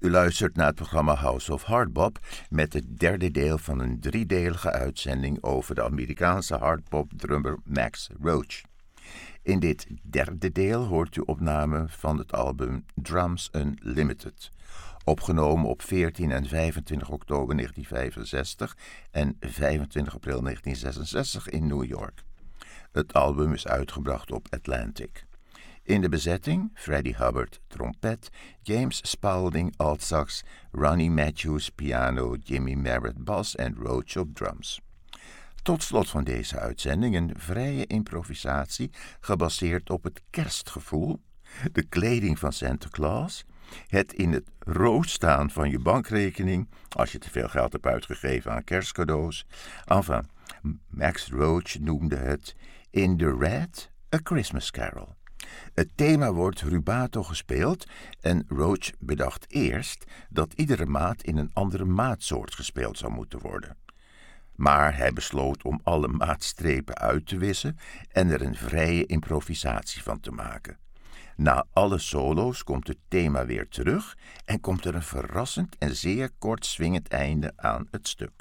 U luistert naar het programma House of Hardbop met het derde deel van een driedelige uitzending over de Amerikaanse hardbop-drummer Max Roach. In dit derde deel hoort u opnamen van het album Drums Unlimited, opgenomen op 14 en 25 oktober 1965 en 25 april 1966 in New York. Het album is uitgebracht op Atlantic. In de bezetting Freddie Hubbard trompet, James Spaulding altsax, Ronnie Matthews piano, Jimmy Merritt bas en Roach op drums. Tot slot van deze uitzending een vrije improvisatie gebaseerd op het kerstgevoel, de kleding van Santa Claus, het in het rood staan van je bankrekening als je te veel geld hebt uitgegeven aan kerstcadeaus. Enfin, Max Roach noemde het In the Red, A Christmas Carol. Het thema wordt rubato gespeeld en Roach bedacht eerst dat iedere maat in een andere maatsoort gespeeld zou moeten worden. Maar hij besloot om alle maatstrepen uit te wissen en er een vrije improvisatie van te maken. Na alle solo's komt het thema weer terug en komt er een verrassend en zeer kort swingend einde aan het stuk.